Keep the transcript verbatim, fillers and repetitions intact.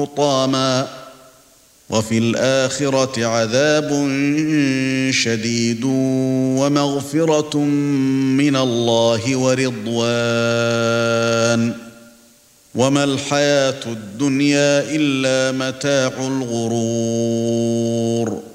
حطاما وفي الآخرة عذاب شديد ومغفرة من الله ورضوان وما الحياة الدنيا إلا متاع الغرور.